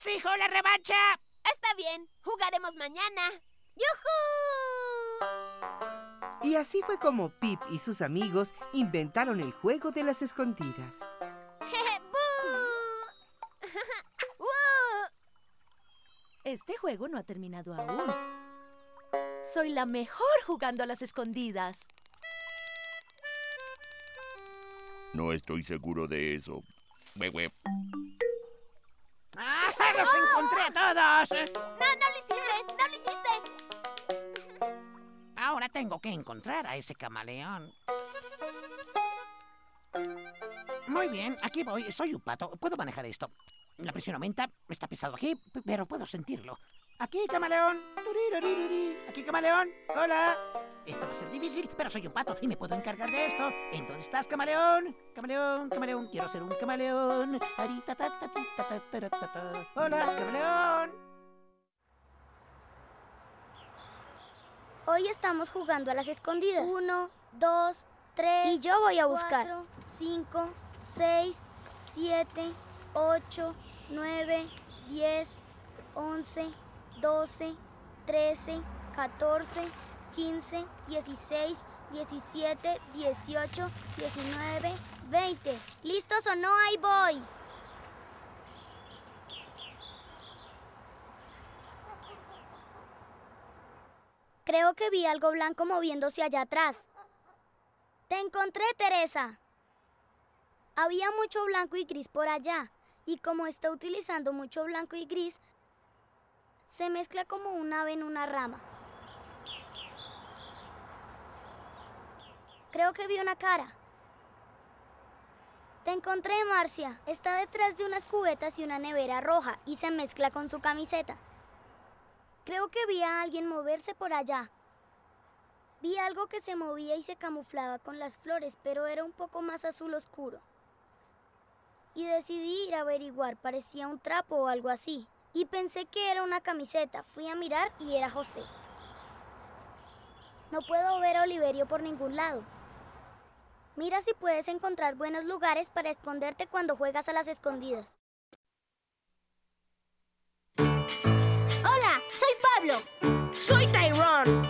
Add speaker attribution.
Speaker 1: ¡Exijo la revancha!
Speaker 2: Está bien, jugaremos mañana. ¡Yujú!
Speaker 3: Y así fue como Pip y sus amigos inventaron el juego de las escondidas.
Speaker 4: Este juego no ha terminado aún. Soy la mejor jugando a las escondidas.
Speaker 5: No estoy seguro de eso.
Speaker 1: ¡Ah, los encontré a todos!
Speaker 2: No lo hiciste, no lo hiciste.
Speaker 1: Ahora tengo que encontrar a ese camaleón. Muy bien, aquí voy. Soy un pato. Puedo manejar esto. La presión aumenta. Está pesado aquí, pero puedo sentirlo. Aquí, camaleón. Aquí, camaleón. Hola. Esto va a ser difícil, pero soy un pato y me puedo encargar de esto. ¿En dónde estás, camaleón? Camaleón, camaleón. Quiero ser un camaleón. Hola, camaleón.
Speaker 6: Hoy estamos jugando a las escondidas. 1, 2, 3. Y yo voy a buscar. 4, 5, 6, 7, 8, 9, 10, 11, 12, 13, 14, 15, 16, 17, 18, 19, 20. ¿Listos o no? Ahí voy. Creo que vi algo blanco moviéndose allá atrás. ¡Te encontré, Teresa! Había mucho blanco y gris por allá, y como está utilizando mucho blanco y gris, se mezcla como un ave en una rama. Creo que vi una cara. Te encontré, Marcia. Está detrás de unas cubetas y una nevera roja, y se mezcla con su camiseta. Creo que vi a alguien moverse por allá. Vi algo que se movía y se camuflaba con las flores, pero era un poco más azul oscuro. Y decidí ir a averiguar, parecía un trapo o algo así. Y pensé que era una camiseta. Fui a mirar y era José. No puedo ver a Oliverio por ningún lado. Mira si puedes encontrar buenos lugares para esconderte cuando juegas a las escondidas.
Speaker 2: Hola, soy Pablo.
Speaker 7: Soy Tyrone.